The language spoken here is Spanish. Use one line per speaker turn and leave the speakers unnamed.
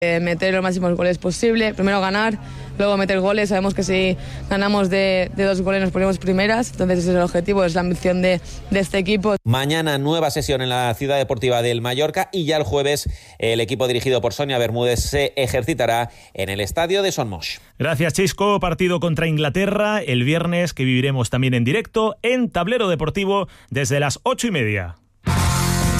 Meter los máximos goles posible, primero ganar, luego meter goles. Sabemos que si ganamos de 2 goles nos ponemos primeras, entonces ese es el objetivo, es la ambición de este equipo.
Mañana nueva sesión en la Ciudad Deportiva del Mallorca y ya el jueves el equipo dirigido por Sonia Bermúdez se ejercitará en el estadio de Son Moix.
Gracias, Chisco. Partido contra Inglaterra el viernes, que viviremos también en directo en Tablero Deportivo desde las 8:30.